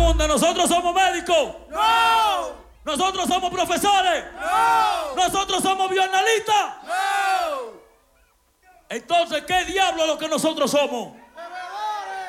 pregunta, ¿nosotros somos médicos? ¡No! ¿Nosotros somos profesores? ¡No! ¿Nosotros somos bioanalistas? ¡No! Entonces, ¿qué diablo es lo que nosotros somos?